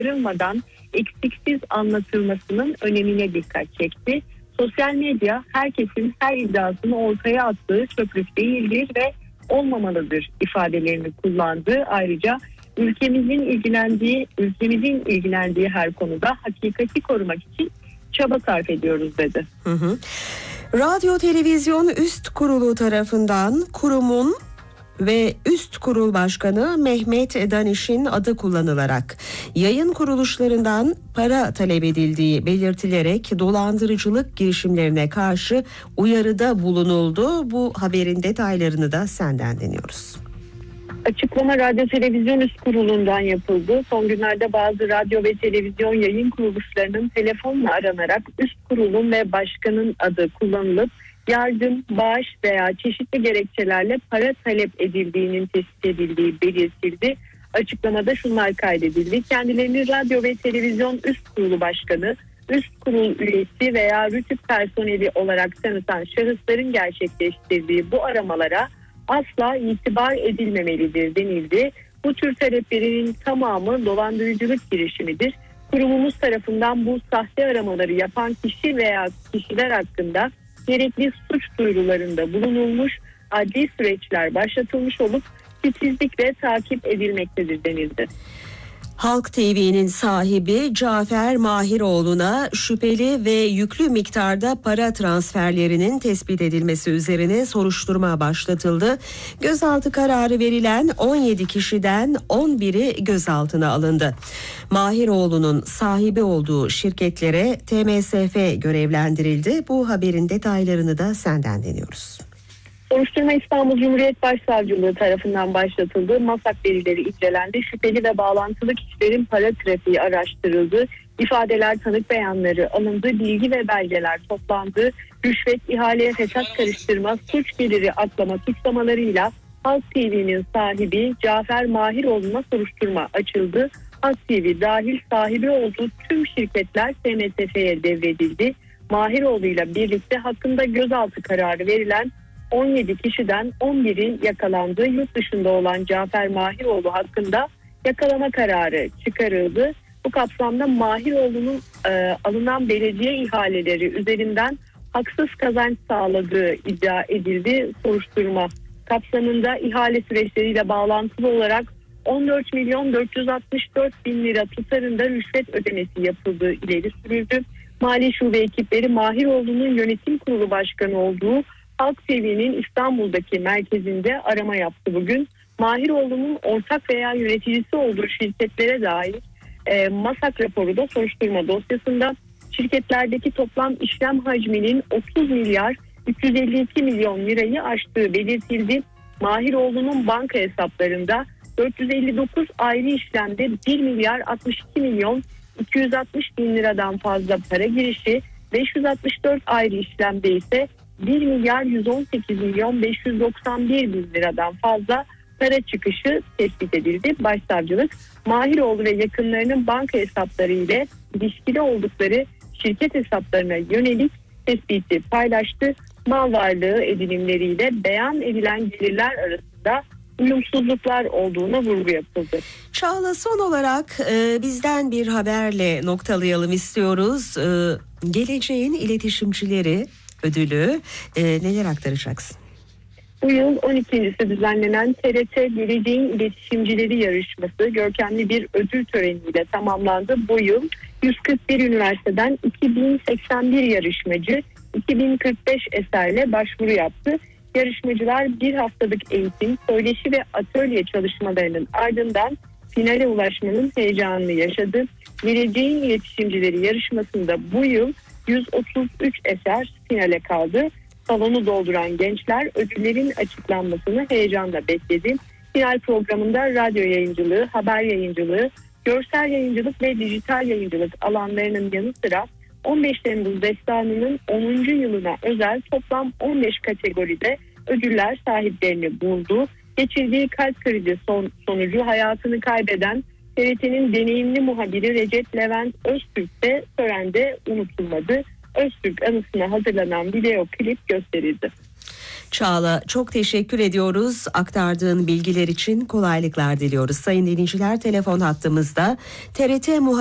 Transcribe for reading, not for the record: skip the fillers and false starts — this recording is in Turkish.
karıştırılmadan eksiksiz anlatılmasının önemine dikkat çekti. Sosyal medya herkesin her iddiasını ortaya attığı çöplük değildir ve olmamalıdır ifadelerini kullandı. Ayrıca ülkemizin ilgilendiği her konuda hakikati korumak için çaba sarf ediyoruz dedi. Radyo Televizyon Üst Kurulu tarafından kurumun ve Üst Kurul Başkanı Mehmet Daniş'in adı kullanılarak yayın kuruluşlarından para talep edildiği belirtilerek dolandırıcılık girişimlerine karşı uyarıda bulunuldu. Bu haberin detaylarını da senden dinliyoruz. Açıklama Radyo Televizyon Üst Kurulu'ndan yapıldı. Son günlerde bazı radyo ve televizyon yayın kuruluşlarının telefonla aranarak üst kurulun ve başkanın adı kullanılıp yardım, bağış veya çeşitli gerekçelerle para talep edildiğinin tespit edildiği belirtildi. Açıklamada şunlar kaydedildi. Kendilerini radyo ve televizyon üst kurulu başkanı, üst kurul üyesi veya rütük personeli olarak tanıtan şahısların gerçekleştirdiği bu aramalara asla itibar edilmemelidir denildi. Bu tür taleplerinin tamamı dolandırıcılık girişimidir. Kurumumuz tarafından bu sahte aramaları yapan kişi veya kişiler hakkında gerekli suç duyurularında bulunulmuş, adli süreçler başlatılmış olup titizlikle takip edilmektedir denildi. Halk TV'nin sahibi Cafer Mahiroğlu'na şüpheli ve yüklü miktarda para transferlerinin tespit edilmesi üzerine soruşturma başlatıldı. Gözaltı kararı verilen 17 kişiden 11'i gözaltına alındı. Mahiroğlu'nun sahibi olduğu şirketlere TMSF görevlendirildi. Bu haberin detaylarını da senden dinliyoruz. Soruşturma İstanbul Cumhuriyet Başsavcılığı tarafından başlatıldı. MASAK verileri incelendi. Şüpheli ve bağlantılı kişilerin para trafiği araştırıldı. İfadeler, tanık beyanları alındı. Bilgi ve belgeler toplandı. Rüşvet, ihale, fesat karıştırma, suç geliri aklama suçlamalarıyla Halk TV'nin sahibi Cafer Mahiroğlu'na soruşturma açıldı. Halk TV dahil sahibi olduğu tüm şirketler TMSF'ye devredildi. Mahiroğlu ile birlikte hakkında gözaltı kararı verilen 17 kişiden 11'i yakalandı. Yurt dışında olan Cafer Mahiroğlu hakkında yakalama kararı çıkarıldı. Bu kapsamda Mahiroğlu'nun alınan belediye ihaleleri üzerinden haksız kazanç sağladığı iddia edildi. Soruşturma kapsamında ihale süreçleriyle bağlantılı olarak 14.464.000 lira tutarında rüşvet ödemesi yapıldığı ileri sürüldü. Mali Şube ekipleri Mahiroğlu'nun yönetim kurulu başkanı olduğu Halk TV'nin İstanbul'daki merkezinde arama yaptı bugün. Mahiroğlu'nun ortak veya yöneticisi olduğu şirketlere dair MASAK raporu da soruşturma dosyasında şirketlerdeki toplam işlem hacminin 30 milyar 352 milyon lirayı aştığı belirtildi. Mahiroğlu'nun banka hesaplarında 459 ayrı işlemde 1 milyar 62 milyon 260 bin liradan fazla para girişi, 564 ayrı işlemde ise 1 milyar 118 milyon 591 bin liradan fazla para çıkışı tespit edildi. Başsavcılık, Mahiroğlu ve yakınlarının banka hesapları ile ilişkili oldukları şirket hesaplarına yönelik tespiti paylaştı. Mal varlığı edinimleriyle beyan edilen gelirler arasında uyumsuzluklar olduğuna vurgu yapıldı. Çağla, son olarak bizden bir haberle noktalayalım istiyoruz. Geleceğin iletişimcileri ödülü neler aktaracaksın? Bu yıl 12.si düzenlenen TRT Geleceğin İletişimcileri yarışması görkemli bir ödül töreniyle tamamlandı. Bu yıl 141 üniversiteden 2081 yarışmacı 2045 eserle başvuru yaptı. Yarışmacılar bir haftalık eğitim, söyleşi ve atölye çalışmalarının ardından finale ulaşmanın heyecanını yaşadı. Geleceğin İletişimcileri yarışmasında bu yıl 133 eser finale kaldı. Salonu dolduran gençler ödüllerin açıklanmasını heyecanla bekledi. Final programında radyo yayıncılığı, haber yayıncılığı, görsel yayıncılık ve dijital yayıncılık alanlarının yanı sıra 15 Temmuz Destanı'nın 10. yılına özel toplam 15 kategoride ödüller sahiplerini buldu. Geçirdiği kalp krizi sonucu hayatını kaybeden TRT'nin deneyimli muhabiri Recep Levent Öztürk de törende unutulmadı. Öztürk anısına hazırlanan video klip gösterildi. Çağla, çok teşekkür ediyoruz. Aktardığın bilgiler için kolaylıklar diliyoruz. Sayın dinleyiciler, telefon hattımızda TRT